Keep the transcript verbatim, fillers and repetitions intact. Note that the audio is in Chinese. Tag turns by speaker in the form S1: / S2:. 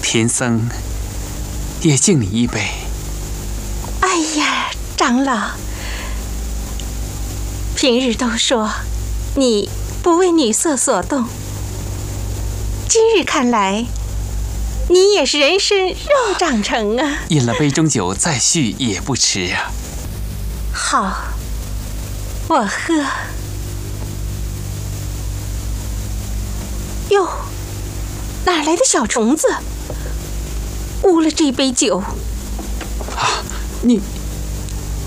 S1: 天僧也敬你一杯。
S2: 哎呀，长老，平日都说你不为女色所动，今日看来，你也是人参肉长成啊！
S1: 饮了杯中酒，再续也不迟啊。
S2: 好，我喝。哟，哪来的小虫子污了这杯酒？
S1: 啊，你